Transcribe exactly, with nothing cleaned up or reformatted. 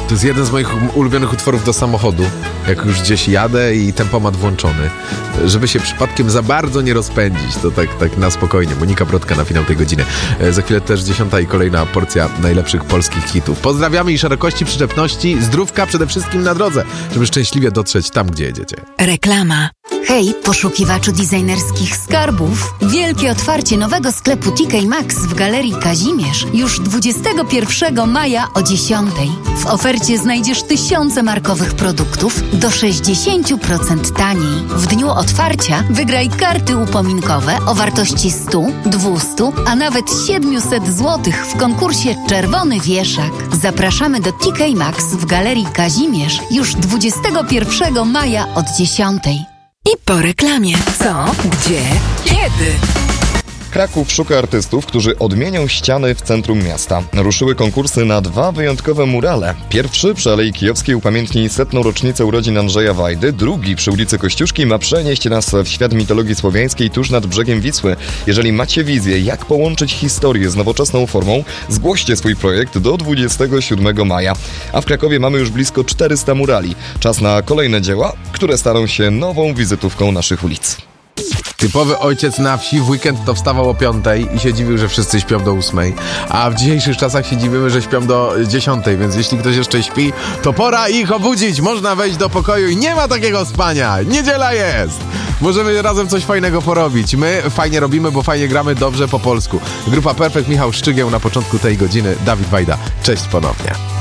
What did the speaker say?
To jest jeden z moich ulubionych utworów do samochodu, jak już gdzieś jadę i tempomat włączony, żeby się przypadkiem za bardzo nie rozpędzić. To tak, tak na spokojnie. Monika Brodka na finał tej godziny. E, za chwilę też dziesiąta i kolejna porcja najlepszych polskich hitów. Pozdrawiamy i szerokości, przyczepności, zdrówka przede wszystkim na drodze, żeby szczęśliwie dotrzeć tam, gdzie jedziecie. Reklama. Hej, poszukiwaczu designerskich skarbów. Wielkie otwarcie nowego sklepu T K Maxx w Galerii Kazimierz już dwudziestego pierwszego maja o dziesiątej. W ofercie znajdziesz tysiące markowych produktów do sześćdziesiąt procent taniej. W dniu otwarcia wygraj karty upominkowe o wartości sto, dwieście, a nawet siedemset złotych w konkursie Czerwony Wieszak. Zapraszamy do T K Maxx w Galerii Kazimierz już dwudziestego pierwszego maja od dziesiątej. I po reklamie. Co? Gdzie? Kiedy? Kraków szuka artystów, którzy odmienią ściany w centrum miasta. Ruszyły konkursy na dwa wyjątkowe murale. Pierwszy przy Alei Kijowskiej upamiętni setną rocznicę urodzin Andrzeja Wajdy. Drugi przy ulicy Kościuszki ma przenieść nas w świat mitologii słowiańskiej tuż nad brzegiem Wisły. Jeżeli macie wizję, jak połączyć historię z nowoczesną formą, zgłoście swój projekt do dwudziestego siódmego maja. A w Krakowie mamy już blisko czterysta murali. Czas na kolejne dzieła, które staną się nową wizytówką naszych ulic. Typowy ojciec na wsi w weekend to wstawał o piątej i się dziwił, że wszyscy śpią do ósmej. A w dzisiejszych czasach się dziwimy, że śpią do dziesiątej, więc jeśli ktoś jeszcze śpi, to pora ich obudzić. Można wejść do pokoju i nie ma takiego spania. Niedziela jest. Możemy razem coś fajnego porobić. My fajnie robimy, bo fajnie gramy dobrze po polsku. Grupa Perfekt, Michał Szczygieł na początku tej godziny. Dawid Wajda. Cześć ponownie.